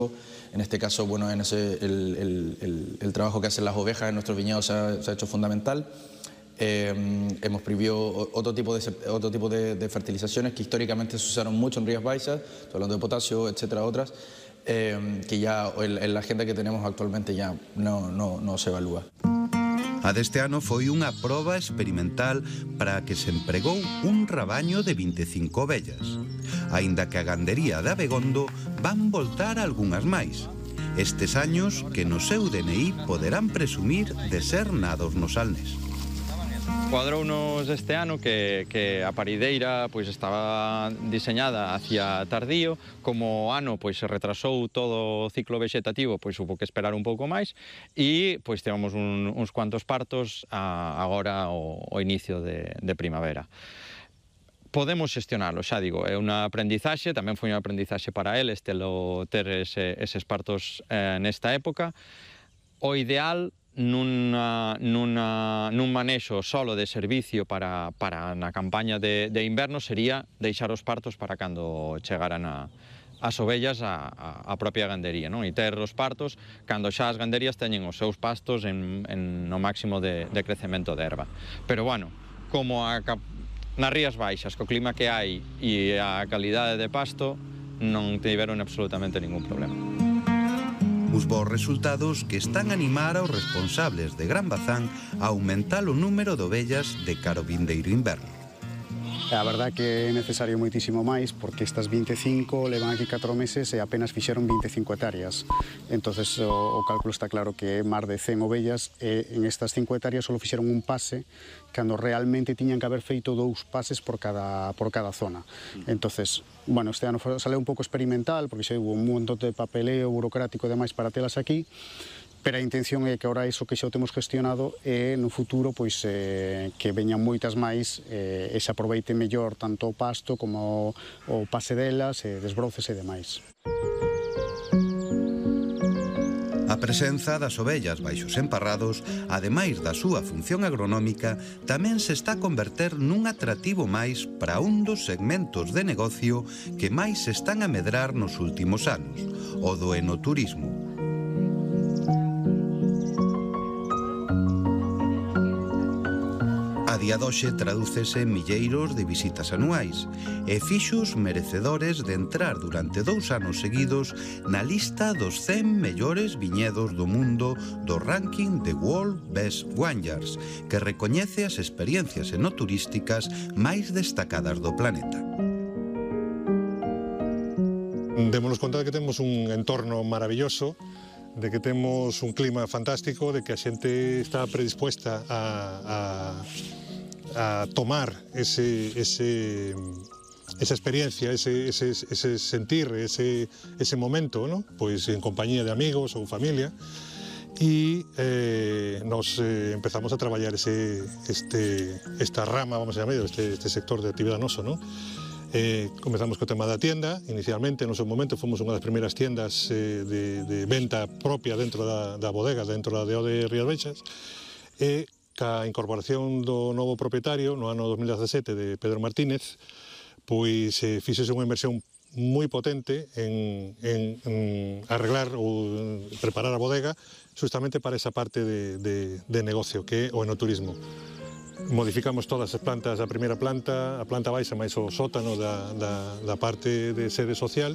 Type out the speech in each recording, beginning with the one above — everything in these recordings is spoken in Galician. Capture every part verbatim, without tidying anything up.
En este caso, bueno, en ese, el, el, el, el trabajo que hacen las ovejas en nuestros viñedos se ha, se ha hecho fundamental. Eh, hemos prohibido otro tipo, de, otro tipo de, de fertilizaciones que históricamente se usaron mucho en Rías Baixas, estoy hablando de potasio, etcétera, otras, eh, que ya en, en la agenda que tenemos actualmente ya no, no, no se evalúa. A deste ano foi unha proba experimental para a que se empregou un rabaño de vinte e cinco ovellas. Aínda que a gandería de Abegondo van voltar algunhas máis. Estes años que no seu D N I poderán presumir de ser nados no Salnés. Cuadrounos este ano que, que a parideira pois, estaba diseñada hacia tardío, como o ano pois, se retrasou todo o ciclo vexetativo, pois hubo que esperar un pouco máis e pois temos un, uns cuantos partos a, agora o, o inicio de, de primavera. Podemos xestionalo, xa digo, é unha aprendizaxe, tamén foi unha aprendizaxe para eles telo ter ese, eses partos eh, nesta época. O ideal Nunha, nunha, nun manexo solo de servicio para, para na campaña de, de inverno sería deixar os partos para cando chegaran a, as ovellas a, a, a propia gandería, non? E ter os partos cando xa as ganderías teñen os seus pastos en, en no máximo de, de crecemento de erva. Pero, bueno, como a, nas Rías Baixas, co clima que hai e a calidade de pasto, non tiveron absolutamente ningún problema. Os bons resultados que están a animar aos responsables de Gran Bazán a aumentar o número de ovellas de cara ao vindeiro inverno. A verdade que é necesario moitísimo máis porque estas vinte e cinco levan aquí catro meses e apenas fixeron vinte e cinco hectáreas. Entonces o, o cálculo está claro que é máis de cen ovellas e en estas cinco hectáreas só fixeron un pase cando realmente tiñan que haber feito dous pases por cada, por cada zona. Entonces, bueno, este ano sale un pouco experimental porque xa hubo un montón de papeleo burocrático e demais para telas aquí, pero a intención é que ahora iso que xa o temos gestionado e no futuro pois eh, que veñan moitas máis eh, e se aproveite mellor tanto o pasto como o pase delas, e desbroces e demais. A presenza das ovellas baixos emparrados, ademais da súa función agronómica, tamén se está a converter nun atractivo máis para un dos segmentos de negocio que máis se están a medrar nos últimos anos, o do enoturismo. A día doxe tradúcese en milleiros de visitas anuais e fixos merecedores de entrar durante dous anos seguidos na lista dos cen mellores viñedos do mundo do ranking de World Best Vineyards, que recoñece as experiencias enoturísticas máis destacadas do planeta. Démonos conta de que temos un entorno maravilloso, de que temos un clima fantástico, de que a xente está predispuesta a, a, a tomar ese, ese, esa experiencia, ese, ese, ese sentir, ese, ese momento, ¿no? Pois en compañía de amigos ou familia, e eh, nos eh, empezamos a traballar ese, este, esta rama, vamos a llamar, este, este sector de actividade noso, ¿no? Eh, comezamos co tema da tienda, inicialmente, no seu momento, fomos unha das primeiras tiendas eh, de, de venta propia dentro da, da bodega, dentro da D O de Rías Baixas, e ca incorporación do novo propietario, no ano dos mil dezasete, de Pedro Martínez, pois eh, fixese unha inversión moi potente en, en, en arreglar ou preparar a bodega justamente para esa parte de, de, de negocio, que é o enoturismo. Modificamos todas as plantas da primeira planta, a planta baixa máis o sótano da, da, da parte de sede social,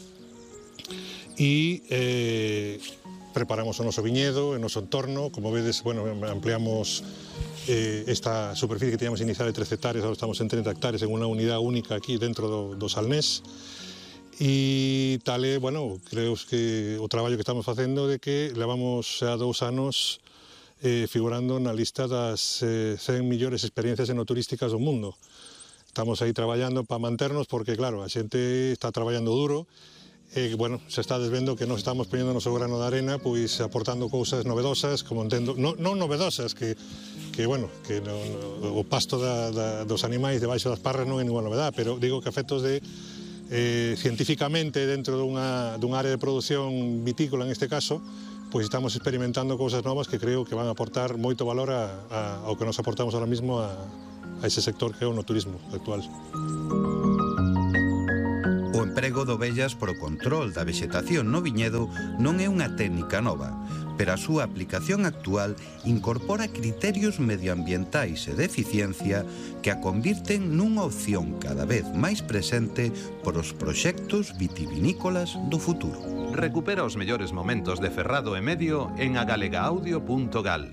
e eh, preparamos o noso viñedo, o noso entorno. Como vedes, bueno, ampliamos eh, esta superficie que teníamos inicial de trece hectáreas, agora estamos en treinta hectáreas en unha unidade única aquí dentro do, do Salnés, e tal é, bueno, creo que o traballo que estamos facendo de que levamos a dous anos Eh, figurando na lista das eh, cen millores experiencias enoturísticas do mundo. Estamos aí traballando para manternos porque, claro, a xente está traballando duro e, bueno, se está desvendo que nos estamos poñendo no seu grano de arena, pois aportando cousas novedosas, como entendo, non, non novedosas, que, que bueno, que no, no, o pasto da, da, dos animais debaixo das parras non é ninguna novedade, pero digo que a efectos de eh, científicamente dentro dunha, dunha área de produción vitícola, en este caso, pois estamos experimentando cousas novas que creo que van a aportar moito valor a, a, ao que nos aportamos ahora mismo a, a ese sector que é o no turismo actual. O emprego galego de ovellas para o control da vexetación no viñedo non é unha técnica nova, pero a súa aplicación actual incorpora criterios medioambientais e de eficiencia que a convirten nunha opción cada vez máis presente por os proxectos vitivinícolas do futuro. Recupera os mellores momentos de Ferrado e Medio en agalegaudio punto gal.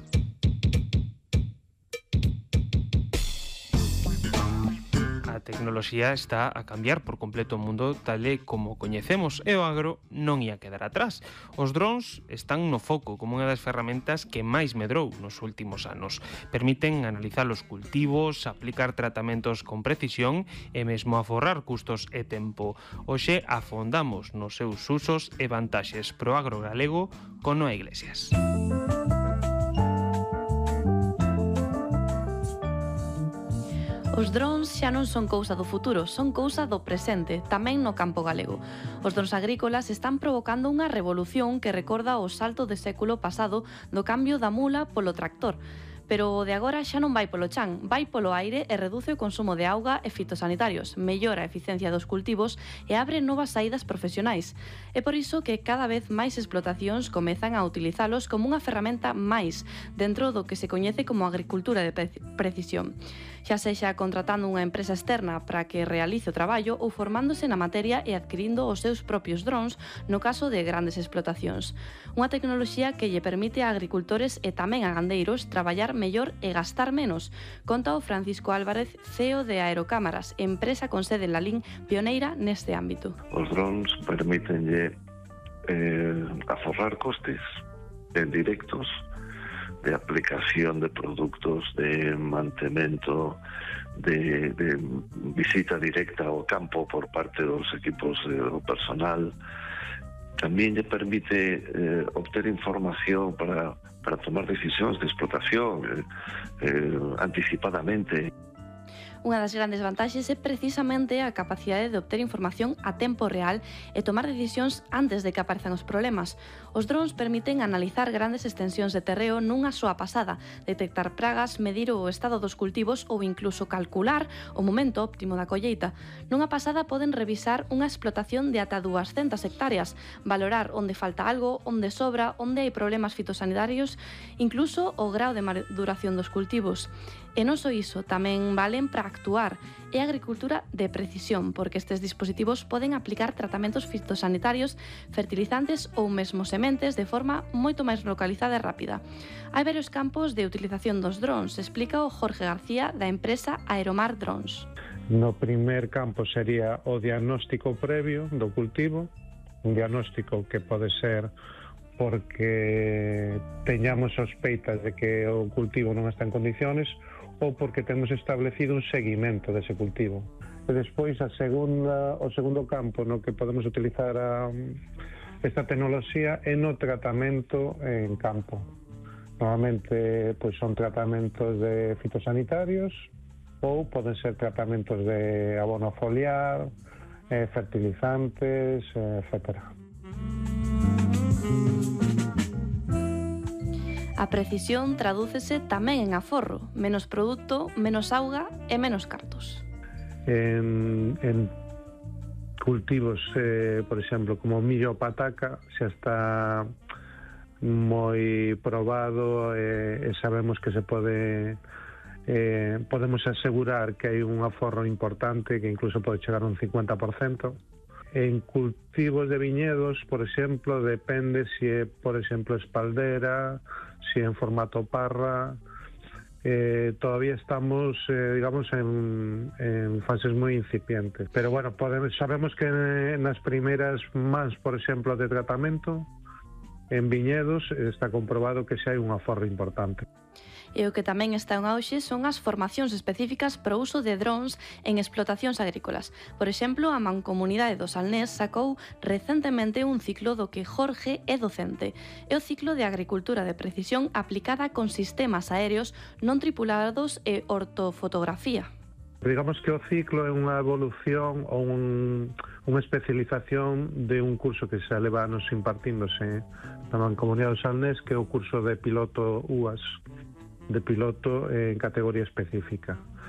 A tecnoloxía está a cambiar por completo o mundo tal e como coñecemos e o agro non ia quedar atrás. Os drons están no foco como unha das ferramentas que máis medrou nos últimos anos. Permiten analizar os cultivos, aplicar tratamentos con precisión e mesmo aforrar custos e tempo. Hoxe afondamos nos seus usos e vantaxes pro agro galego con Noa Iglesias. Os drons xa non son cousa do futuro, son cousa do presente, tamén no campo galego. Os drons agrícolas están provocando unha revolución que recorda o salto de século pasado do cambio da mula polo tractor. Pero o de agora xa non vai polo chan, vai polo aire e reduce o consumo de auga e fitosanitarios, mellora a eficiencia dos cultivos e abre novas saídas profesionais. É por iso que cada vez máis explotacións comezan a utilizalos como unha ferramenta máis dentro do que se coñece como agricultura de precisión. Xa sexa contratando unha empresa externa para que realice o traballo ou formándose na materia e adquirindo os seus propios drons no caso de grandes explotacións. Unha tecnoloxía que lle permite a agricultores e tamén a gandeiros traballar mellor e gastar menos, conta o Francisco Álvarez, C E O de Aerocámaras, empresa con sede en Lalín, pioneira neste ámbito. Os drones permítenlle eh, aforrar costes en directos de aplicación de produtos, de mantemento, de, de visita directa ao campo por parte dos equipos do personal. Tamén lle permite eh, obter información para, para tomar decisións de explotación eh, eh, anticipadamente. Unha das grandes vantaxes é precisamente a capacidade de obter información a tempo real e tomar decisións antes de que aparezan os problemas. Os drons permiten analizar grandes extensións de terreo nunha soa pasada, detectar pragas, medir o estado dos cultivos ou incluso calcular o momento óptimo da colleita. Nunha pasada poden revisar unha explotación de ata duascentas hectáreas, valorar onde falta algo, onde sobra, onde hai problemas fitosanitarios, incluso o grao de maduración dos cultivos. E non só iso, tamén valen para actuar. É agricultura de precisión, porque estes dispositivos poden aplicar tratamentos fitosanitarios, fertilizantes ou mesmo sementes de forma moito máis localizada e rápida. Hai varios campos de utilización dos drons, explica o Jorge García da empresa Aeromar Drones. No primer campo sería o diagnóstico previo do cultivo, un diagnóstico que pode ser porque teñamos sospeitas de que o cultivo non está en condiciones ou porque temos establecido un seguimento dese cultivo. E despois a segunda, o segundo campo no que podemos utilizar a, esta tecnoloxía é no tratamento en campo. Normalmente pois son tratamentos de fitosanitarios ou poden ser tratamentos de abono foliar, eh, fertilizantes, eh, etcétera. A precisión tradúcese tamén en aforro, menos produto, menos auga e menos cartos. En, en cultivos, eh, por exemplo, como millo ou pataca, xa está moi probado e, e sabemos que se pode eh, podemos asegurar que hai un aforro importante que incluso pode chegar a un cincuenta por cento. En cultivos de viñedos, por exemplo, depende se é, por exemplo, espaldera, se en formato parra. Eh, todavía estamos, eh, digamos, en, en fases moi incipientes. Pero, bueno, podemos, sabemos que nas primeiras mans, por exemplo, de tratamento, en viñedos, está comprobado que xa hai un aforro importante. E o que tamén está en auxe son as formacións específicas para o uso de drons en explotacións agrícolas. Por exemplo, a Mancomunidade do Salnés sacou recentemente un ciclo do que Jorge é docente. É o ciclo de Agricultura de Precisión aplicada con sistemas aéreos non tripulados e ortofotografía. Digamos que o ciclo é unha evolución ou un, unha especialización de un curso que se leva anos impartíndose na Mancomunidade do Salnés, que é o curso de piloto U A S, de piloto en categoría específica.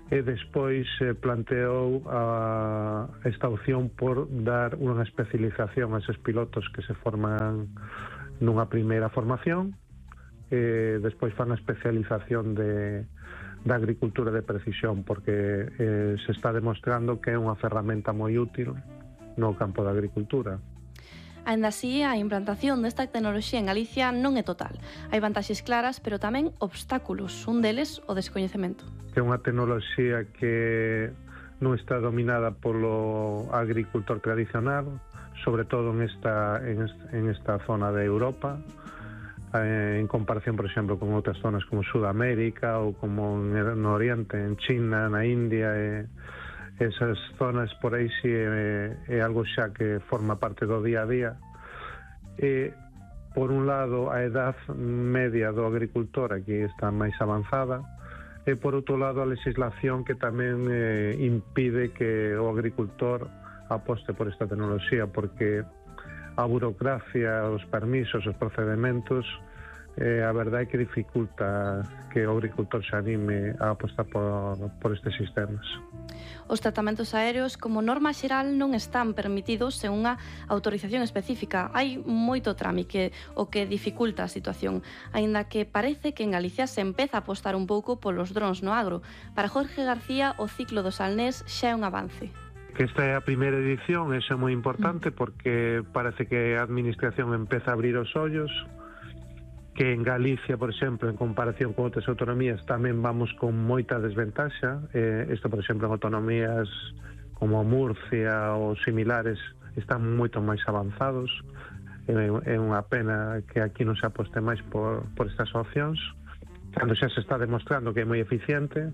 e despois eh, planteou a, esta opción por dar unha especialización a eses pilotos que se forman nunha primeira formación, e despois fan a especialización de, da agricultura de precisión, porque eh, se está demostrando que é unha ferramenta moi útil no campo da agricultura. Aínda así, a implantación desta tecnoloxía en Galicia non é total. Hai vantaxes claras, pero tamén obstáculos, un deles o descoñecemento. É unha tecnoloxía que non está dominada polo agricultor tradicional, sobre todo en esta, en esta, en esta zona de Europa, eh, en comparación, por exemplo, con outras zonas como Sudamérica ou como no Oriente, en China, na India. Eh, esas zonas por aí si é, é algo xa que forma parte do día a día. E, por un lado, a edad media do agricultor aquí está máis avanzada, e por outro lado a legislación que tamén eh, impide que o agricultor aposte por esta tecnoloxía, porque a burocracia, os permisos, os procedementos, eh, a verdade é que dificulta que o agricultor se anime a apostar por, por estes sistemas. Os tratamentos aéreos, como norma xeral, non están permitidos sen unha autorización específica. Hai moito trámite, o que dificulta a situación, aínda que parece que en Galicia se empeza a apostar un pouco polos drons no agro. Para Jorge García, o ciclo do Salnés xa é un avance. Que esta é a primeira edición, eso é moi importante, porque parece que a administración empeza a abrir os ollos, que en Galicia, por exemplo, en comparación con outras autonomías, tamén vamos con moita desventaxa. Eh, isto, por exemplo, en autonomías como Murcia ou similares están moito máis avanzados. É, é unha pena que aquí non se aposte máis por, por estas opcións, cando xa se está demostrando que é moi eficiente.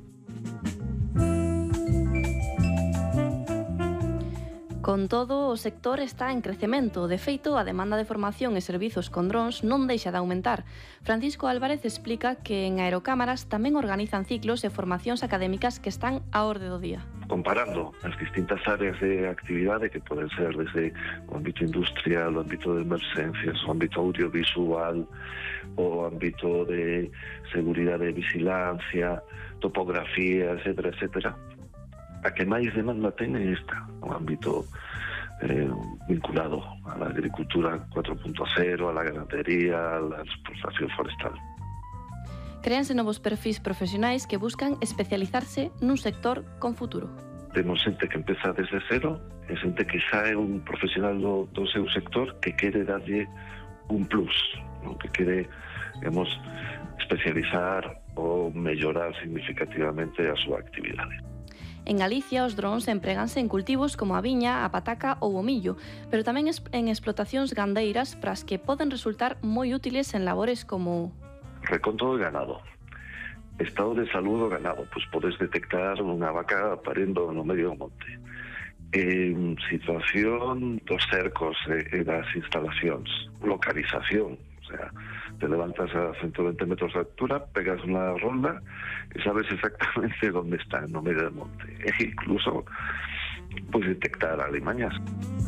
Con todo, o sector está en crecemento. De feito, a demanda de formación e servizos con drons non deixa de aumentar. Francisco Álvarez explica que en Aerocámaras tamén organizan ciclos e formacións académicas que están á orde do día. Comparando as distintas áreas de actividade que poden ser desde o ámbito industrial, o ámbito de emergencias, o ámbito audiovisual, o ámbito de seguridade e vigilancia, topografía, etcétera, etcétera. A que máis demanda ten é esta, un ámbito eh, vinculado a la agricultura cuatro punto cero, a la ganadería, a la explotación forestal. Créanse novos perfis profesionais que buscan especializarse nun sector con futuro. Temos xente que empeza desde cero, e xente que xa é un profesional do, do seu sector que quere darlle un plus, ¿no? Que quere, digamos, especializar ou mellorar significativamente a súa actividade. En Galicia, os drons empréganse en cultivos como a viña, a pataca ou o millo, pero tamén en explotacións gandeiras para as que poden resultar moi útiles en labores como reconto do ganado, estado de salud do ganado, pois podes detectar unha vaca parendo no medio do monte. En situación dos cercos e das instalacións, localización, o sea, te levantas a ciento veinte metros de altura, pegas unha ronda e sabes exactamente onde está, no medio do monte. E incluso podes detectar alimañas.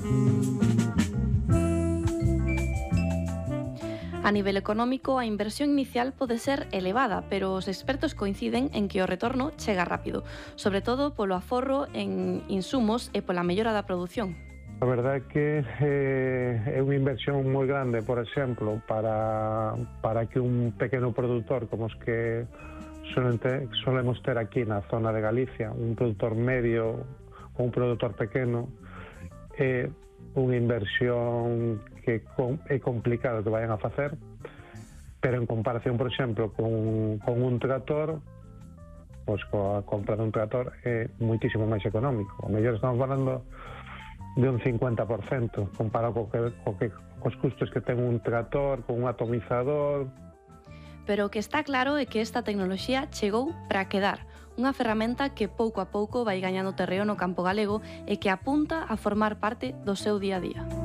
A nivel económico, a inversión inicial pode ser elevada, pero os expertos coinciden en que o retorno chega rápido, sobre todo polo aforro en insumos e pola mellora da produción. A verdade é que eh, é unha inversión moi grande, por exemplo, para, para que un pequeno produtor como os que solente, solemos ter aquí na zona de Galicia, un produtor medio ou un produtor pequeno, é unha inversión que é complicado que vayan a facer, pero en comparación, por exemplo, con, con un tractor, pois coa compra dun tractor é moitísimo máis económico. O mellor estamos falando de un cincuenta por cento comparado co que, co que, cos custos que ten un tractor, con un atomizador. Pero o que está claro é que esta tecnoloxía chegou para quedar, unha ferramenta que pouco a pouco vai gañando terreo no campo galego e que apunta a formar parte do seu día a día.